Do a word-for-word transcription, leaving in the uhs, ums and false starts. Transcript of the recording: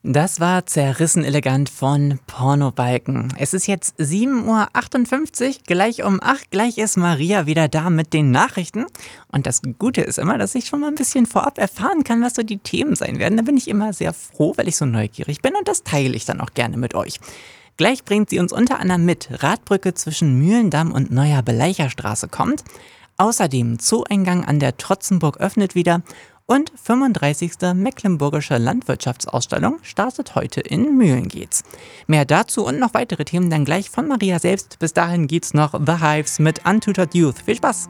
Das war Zerrissen elegant von Pornobalken. Es ist jetzt sieben Uhr achtundfünfzig, gleich um acht, gleich ist Maria wieder da mit den Nachrichten. Und das Gute ist immer, dass ich schon mal ein bisschen vorab erfahren kann, was so die Themen sein werden. Da bin ich immer sehr froh, weil ich so neugierig bin und das teile ich dann auch gerne mit euch. Gleich bringt sie uns unter anderem mit: Radbrücke zwischen Mühlendamm und Neuer Beleicherstraße kommt. Außerdem Zooeingang an der Trotzenburg öffnet wieder. Und fünfunddreißigste Mecklenburgische Landwirtschaftsausstellung startet heute in Mühlengeetz. Mehr dazu und noch weitere Themen dann gleich von Maria selbst. Bis dahin geht's noch The Hives mit Untutored Youth. Viel Spaß!